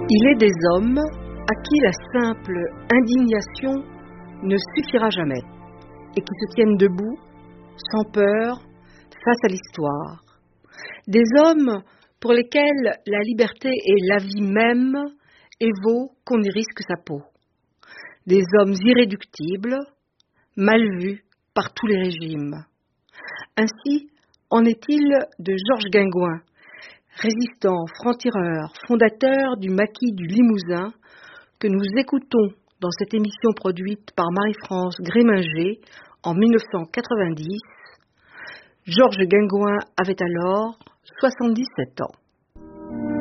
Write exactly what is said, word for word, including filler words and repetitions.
Il est des hommes à qui la simple indignation ne suffira jamais et qui se tiennent debout, sans peur, face à l'histoire. Des hommes pour lesquels la liberté et la vie même évaut qu'on y risque sa peau. Des hommes irréductibles, mal vus par tous les régimes. Ainsi en est-il de Georges Guingouin, résistant, franc-tireur, fondateur du maquis du Limousin, que nous écoutons dans cette émission produite par Marie-France Gréminger en mille neuf cent quatre-vingt-dix. Georges Guingouin avait alors soixante-dix-sept ans.